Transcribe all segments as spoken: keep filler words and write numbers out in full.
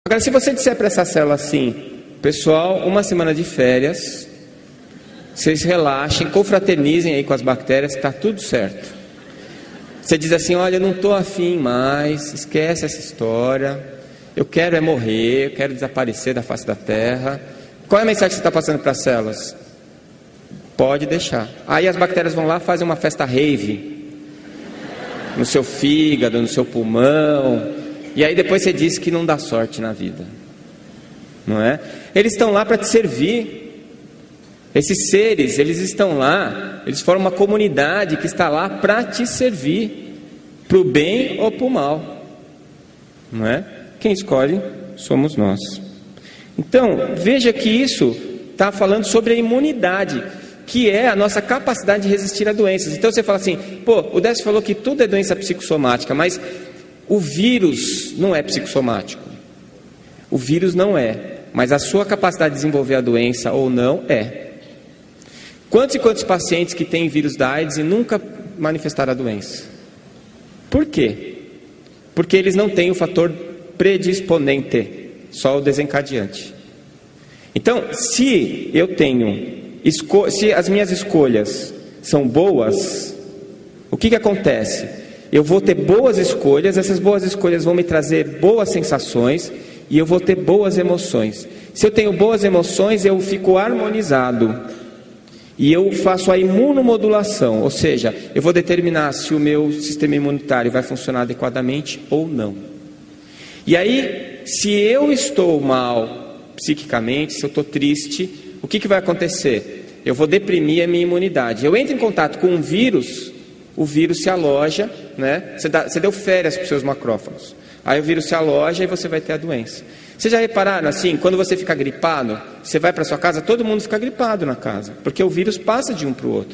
Agora, se você disser para essa célula assim: pessoal, uma semana de férias, vocês relaxem, confraternizem aí com as bactérias, está tudo certo. Você diz assim: olha, eu não estou afim mais, esquece essa história, eu quero é morrer, eu quero desaparecer da face da terra. Qual é a mensagem que você está passando para as células? Pode deixar. Aí as bactérias vão lá, fazem uma festa rave no seu fígado, no seu pulmão, e aí depois você diz que não dá sorte na vida, não é? Eles estão lá para te servir. Esses seres, eles estão lá, eles formam uma comunidade que está lá para te servir, para o bem ou para o mal, não é? Quem escolhe somos nós. Então, veja que isso está falando sobre a imunidade, que é a nossa capacidade de resistir a doenças. Então você fala assim: pô, o Décio falou que tudo é doença psicossomática, mas o vírus não é psicossomático. O vírus não é, mas a sua capacidade de desenvolver a doença ou não é. Quantos e quantos pacientes que têm vírus da AIDS e nunca manifestaram a doença? Por quê? Porque eles não têm o fator predisponente, só o desencadeante. Então, se eu tenho, se as minhas escolhas são boas, o que que acontece? Eu vou ter boas escolhas, essas boas escolhas vão me trazer boas sensações e eu vou ter boas emoções. Se eu tenho boas emoções, eu fico harmonizado. E eu faço a imunomodulação, ou seja, eu vou determinar se o meu sistema imunitário vai funcionar adequadamente ou não. E aí, se eu estou mal psiquicamente, se eu estou triste, o que que vai acontecer? Eu vou deprimir a minha imunidade. Eu entro em contato com um vírus, o vírus se aloja, né? Você, dá, você deu férias para os seus macrófagos. Aí o vírus se aloja e você vai ter a doença. Vocês já repararam assim, quando você fica gripado, você vai para sua casa, todo mundo fica gripado na casa, porque o vírus passa de um para o outro.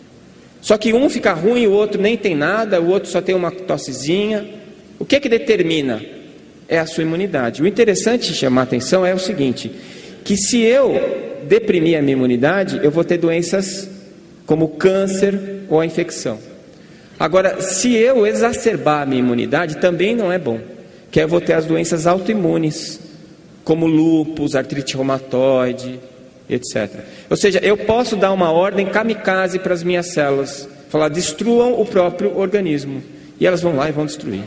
Só que um fica ruim, o outro nem tem nada, o outro só tem uma tossezinha. O que é que determina? É a sua imunidade. O interessante de chamar a atenção é o seguinte, que se eu deprimir a minha imunidade, eu vou ter doenças como câncer ou a infecção. Agora, se eu exacerbar a minha imunidade, também não é bom, que eu vou ter as doenças autoimunes, como lúpus, artrite reumatoide, etcétera. Ou seja, eu posso dar uma ordem kamikaze para as minhas células, falar: destruam o próprio organismo, e elas vão lá e vão destruir.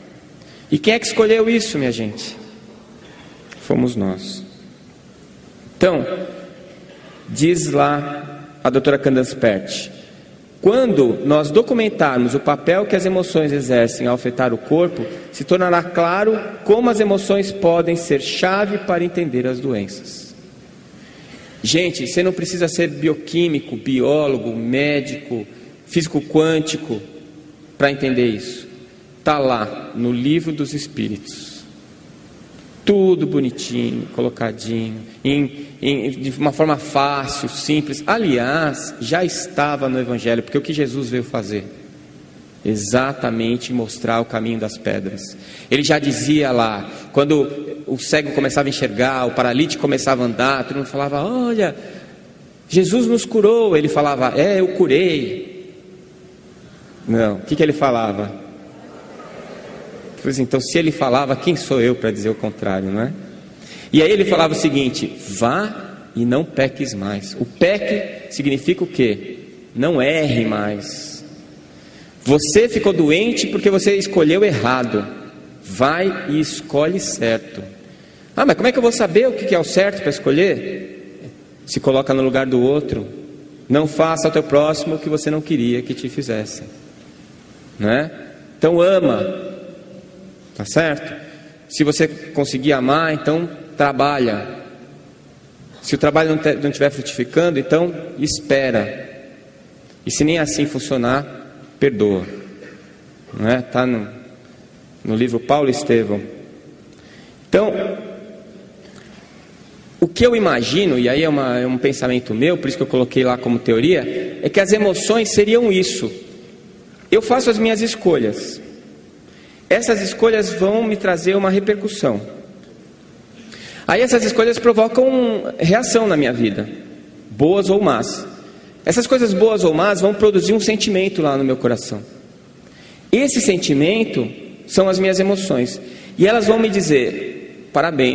E quem é que escolheu isso, minha gente? Fomos nós. Então, diz lá a doutora Candace Pert: quando nós documentarmos o papel que as emoções exercem ao afetar o corpo, se tornará claro como as emoções podem ser chave para entender as doenças. Gente, você não precisa ser bioquímico, biólogo, médico, físico quântico para entender isso. Está lá no Livro dos Espíritos. Tudo bonitinho, colocadinho, em, em, de uma forma fácil, simples. Aliás, já estava no Evangelho, porque o que Jesus veio fazer? Exatamente mostrar o caminho das pedras. Ele já dizia lá, quando o cego começava a enxergar, o paralítico começava a andar, todo mundo falava: olha, Jesus nos curou. Ele falava: é, eu curei. Não, o que, que ele falava? Pois então, se ele falava, quem sou eu para dizer o contrário, não é? E aí ele falava o seguinte: vá e não peques mais. O peque significa o quê? Não erre mais. Você ficou doente porque você escolheu errado. Vai e escolhe certo. Ah, mas como é que eu vou saber o que é o certo para escolher? Se coloca no lugar do outro. Não faça ao teu próximo o que você não queria que te fizessem, não é? Então ama. Tá certo? Se você conseguir amar, então trabalha. Se o trabalho não estiver frutificando, então espera. E se nem assim funcionar, perdoa. Não é? Está no, no livro Paulo e Estevão. Então, o que eu imagino, e aí é, uma, é um pensamento meu, por isso que eu coloquei lá como teoria, é que as emoções seriam isso. Eu faço as minhas escolhas. Essas escolhas vão me trazer uma repercussão. Aí essas escolhas provocam reação na minha vida, boas ou más. Essas coisas boas ou más vão produzir um sentimento lá no meu coração. Esse sentimento são as minhas emoções. E elas vão me dizer: parabéns.